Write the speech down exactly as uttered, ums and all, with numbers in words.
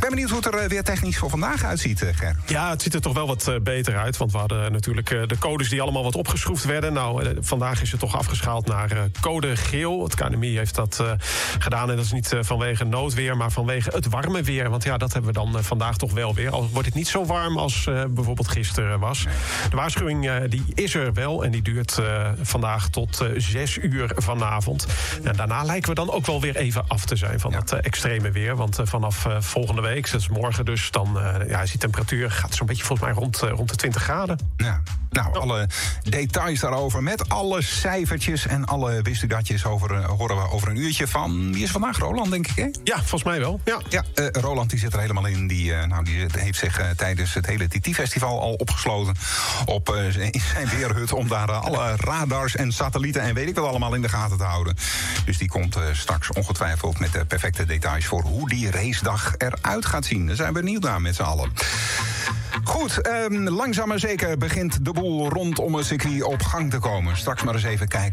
ben benieuwd hoe het er weer technisch voor vandaag uitziet, Ger. Ja, het ziet er toch wel wat uh, beter uit. Want we hadden natuurlijk uh, de codes die allemaal wat opgeschroefd werden. Nou, uh, vandaag is het toch afgeschaald naar uh, code geel. Het K N M I heeft dat uh, gedaan. En dat is niet uh, vanwege noodweer, maar vanwege het warme weer. Want ja, dat hebben we dan uh, vandaag toch wel weer. Al wordt het niet zo warm als uh, bijvoorbeeld gisteren was. De waarschuwing uh, die is er wel. En die duurt uh, vandaag tot uh, zes uur vanavond. En daarna lijken we dan ook wel weer even af te zijn van ja. dat uh, extreme weer. Want uh, vanaf uh, volgende week, dat is morgen dus, dan uh, ja, is die temperatuur gaat zo'n beetje volgens mij rond, uh, rond de twintig graden. Ja. Nou, alle details daarover met alle cijfertjes en alle wist u datjes over, uh, horen we over een uurtje van... Wie is vandaag? Roland, denk ik, hè? Ja, volgens mij wel. Ja, ja uh, Roland die zit er helemaal in. Die, uh, nou, die heeft zich uh, tijdens het hele T T-festival al opgesloten op uh, in zijn weerhut... om daar uh, alle radars en satellieten en weet ik wat allemaal in de gaten te houden. Dus die komt uh, straks ongetwijfeld met de perfecte details... voor hoe die racedag eruit gaat zien. Daar zijn we benieuwd naar met z'n allen. Goed, um, langzaam maar zeker begint de boel rondom het circuit op gang te komen. Straks maar eens even kijken